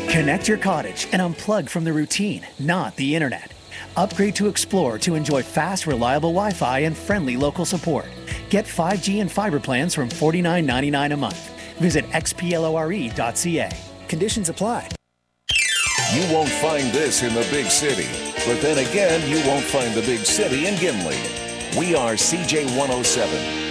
Connect your cottage and unplug from the routine, not the internet. Upgrade to Explore to enjoy fast, reliable Wi-Fi and friendly local support. Get 5G and fiber plans from $49.99 a month. Visit xplore.ca. Conditions apply. You won't find this in the big city, but then again, you won't find the big city in Gimli. We are CJ107.